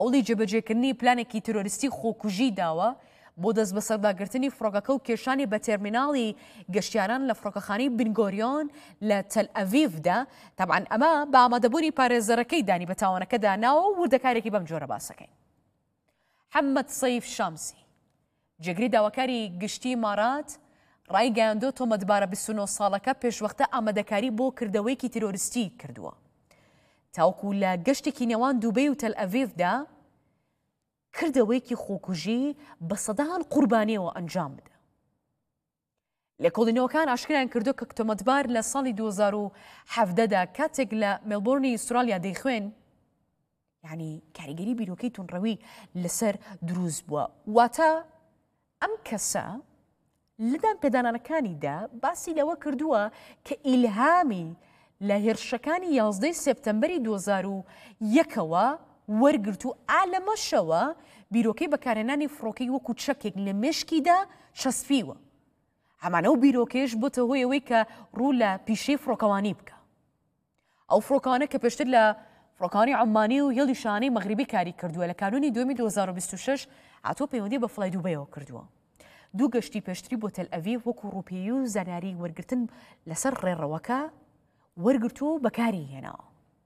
ئەوڵی جێبەجێکردنی پلانێکی ترۆریستی خۆکوژی داوە بۆ دەست بە سەرداگرتنی فڕۆکەکە و کێشانی بە تێرمیناڵی گەشتیاران لە فڕۆکەخانەی بنگۆریۆن لە تەل ئەڤیڤدا. تەبعاً ئەمە بە ئامادەبوونی پارێزەرەکەی دانی بە تاوانەکەدا ناوە و وردەکارێکی بەم جۆرە باسەکەین. حەممەد سەیف شامسی جێگری داواکاری گشتی مارات ڕایگەیاندۆ تۆمەتبارە 29 ساڵەکە پێشوەختە ئامادەکاری بۆ کردەوەیکی تیرۆریستی کردووە. تاوەکو لە گەشتێکی نێوان دووبەی و تەل ئەڤیڤدا کردەوەیکی خۆکوژی بە سەدان قوربانیەوە ئەنجام بدە. لێکۆڵینەوەکان ئاشکرایان کردو کە تۆمەتبار لە ساڵی 2017دا کاتێک لە مێلبۆرنی ئوسترالیا دەیخوێن یعنی کاریگەری بیرۆکەی تونڕەوی لەسەر دروست بووە. واتە ئەم کەسە لەدان پێدانانەکانیدا باسی لەوە کردووە کە ئیلهامی لە هێرشەکانی 11 سپتەمبەری 2001ەوە وەرگرت و ئالەمەشەوە بیرۆکەی بەکارهێنانی فڕۆکەی وەکو چەکێک لە مشکیدا شەسپیوە. ئەمانە و بیرۆکەش بۆتە هۆی ئەوەی کە ڕوو لە پیشەی فڕۆکەوانی بکە. ئەو فڕۆکەوانە کە پێشتر لە فڕۆکەوانی عومانی و هێڵی شانەی مەغریبی کاری کردووە لە کانونی دومی 2026 هاتووە پەیوەندی بە فڵای دووبەیەوە کردووە. دوو گەشتی پێشتری بۆ تەل ئەڤیڤ وەکو ڕووپێیی و زانیاری وەرگرتن لەسەر ڕێڕەوەکە وەرگرت و بەکاری هێناوە.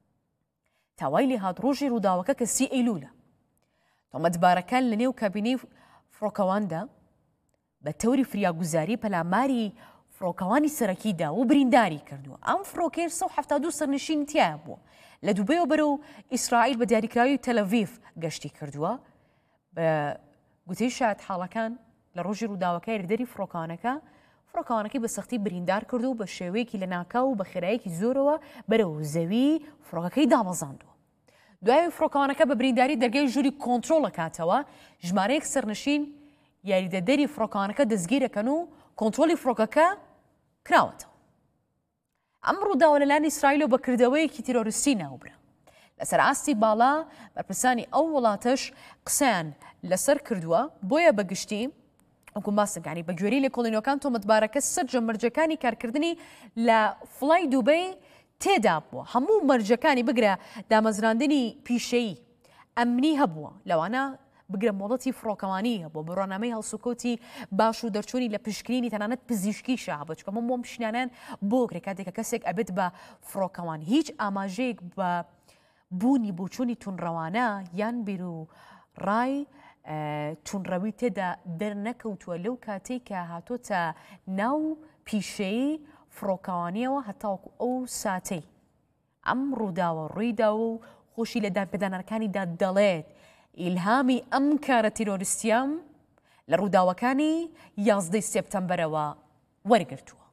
تاوای لێ هات ڕۆژی ڕووداوەکە کە 30 ئەیلولە. تۆمەتبارەکان لە نێو کابینەی فڕۆکەواندا بە تەوری فریاگوزاری پەلاماری فڕۆکەوانی سەرەکیدا و برینداری کردووە. ئەم فڕۆکێش 172 سەرنشین تیا بووە. لە دووبەیەوە بەرەو ئیسرائیل بە دیاریکراوی تەل ئەڤیڤ گەشتی کردووە. بە گوتەی شایەت حاڵەکان لە ڕۆژی ڕووداوەکە یاریدەری فڕۆکەوانەکەی بە سەختی بریندار کردو و بە شێوەیەکی لە ناکاو و بە خێرایەکی زۆرەوە بەرەو زەوی فڕۆکەکەی دامەزاندووە. دوای فڕۆکەوانەکە بە برینداری دەرگای ژووری کۆنتڕۆڵ دەکاتەوە. ژمارەیەک سەرنشین یاریدەدەری فڕۆکەوانەکە دەستگیرەکەن و کۆنتڕۆلی فڕۆکەکە کراوەتەوە. ئەم ڕووداوە لەلایەن ئیسرائیلەوە بە کردەوەیەکی تیرۆریستی ناوبرا. لەسەر ئاستی باڵا بەرپرسانی ئەو وڵاتەش قسەیان لەسەر کردووە. بۆیە بەگشتی وەکو باسەکانی بە گوێرەی لێکۆڵینەوەکان تۆمەتبارەکە سەرجە مەرجەکانی کارکردنی لە فڵای دووبەی تێدا بووە. هەموو مەرجەکانی بگرە دامەزراندنی پیشەیی ئەمنی هەبووە. لەوانە بگرە مۆڵەتی فڕۆکەوانی هەبووە بە ڕۆنامەی هەڵسوکەوتی باش و دەرچوونی لە پشکنینی تەنانەت پزیشکیشە هەبووە. چکە مۆم پیشنیانیان بۆ گرێ کاتێک کە کەسێک ئەبێت بە فڕۆکەوان هیچ ئاماژەیەک بە بوونی بۆچوونی تونڕەوانە یان بیر و ڕای تونڕەوی تێدا دەرنەکەوتووە لەو کاتێک کە هاتۆتە ناو پیشەی فڕۆکەوانیەوە هەتاوەکو ئەو ساتەی. ئەم ڕووداوە ڕوویدا و خۆشی لە دادپێدانەکانیدا دەڵێت ئیلهامی ئەم کارە تیرۆریستیام لە ڕووداوەکانی 11 سپتەمبەرەوە وەرگرتووە.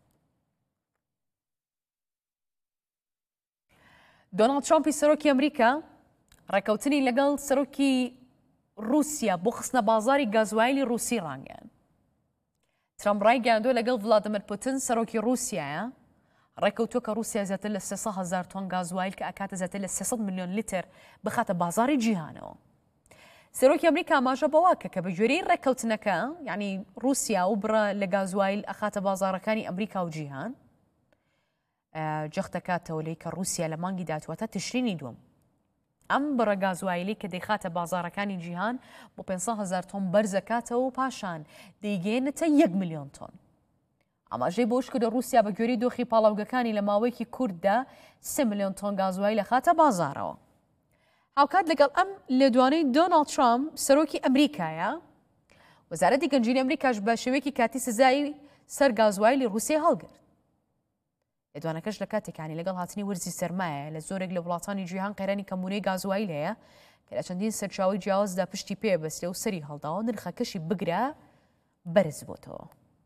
دۆناڵد ترامپی سەرۆکی ئەمریکا ڕێکەوتنی لەگەڵ سەرۆکی رووسیا بۆ خستنە بازاری گازوایلی رووسی ڕانگەیان. ترامپ ڕایگەیاندۆ لەگەڵ ڤڵادیمیر پوتین سەرۆکی رووسیایە ڕێکەوتووە کە رووسیا زیاتر لە 300,000 تۆن گازوایل کە ئەکاتە زیاتر لە 300 ملیۆن لیتر بخاتە بازاری جیهانەوە. سەرۆکی ئەمریکا ئاماژە بەوە کە بە گوێرەی ڕێکەوتنەکە یعنی رووسیا و بڕە لە گازوایل ئەخاتە بازارەکانی ئەمریکا و جیهان جەختەکاتەوە لەی کە رووسیا لە مانگی داتوەتە تشرینی دووەم. ئەم بڕە گازوایلی کە دەیخاتە بازارەکانی جیهان بۆ 500,000 تۆن بەرزەکاتەوە و پاشان دەیگەێنێتە 1 ملیۆن تۆن. ئاماژەی بۆش کردە رووسیا بە گوێرەی دۆخی پاڵاوگەکانی لە ماوەیەکی کورتدا 3 ملیۆن تۆن گازوایل لەخاتە بازارەوە. هاوکات لەگەڵ ئەم لێدوانەی دۆناڵد ترامپ سەرۆکی ئەمریکایە وەزارەتی گەنجینی ئەمریکاش بە شێوەیەکی کاتی سزایی سەر گازوایلی رووسیا هەڵگرت. لێدوانەکەش لە کاتێکانی لەگەڵ هاتنی وەرزی سەرمایە لە زۆرێک لە وڵاتانی جیهان قەیرانی کەمبوونەی گازوایل هەیە کە لە چەندین سەرچاوی جیاوازدا پشتی پێ بەستێ و سەری هەڵداوە نرخەکەشی بگرە بەرز بۆتەوە.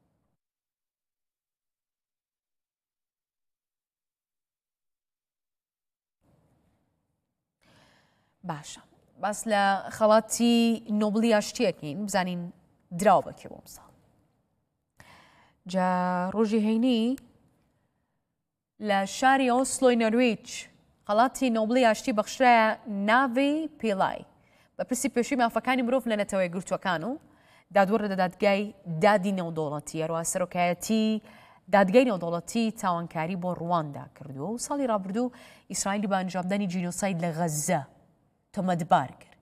باشە باس لە خەڵاتی نۆبڵی ئاشتیەکەین بزانین دراوە بەکێ بۆ مساڵ. جا ڕۆژی هەینی لە شاری ئۆسلۆی نەرویج خەڵاتی نۆبڵی ئاشتی بەخشرایە ناوی پیڵای بە پرسی پێشووی مافەکانی مرۆڤ لە نەتەوەی گرتوەکان و دادوەڕە لە دادگای دادی نێودەوڵەتی هەروە سەرۆکایەتی دادگای نێودەوڵەتی تاوانکاری بۆ ڕواندا کردووە و ساڵی ڕابردوو ئیسرائیلی بە ئەنجامدانی جینۆساید لە غەزە تۆمەتبار کرد.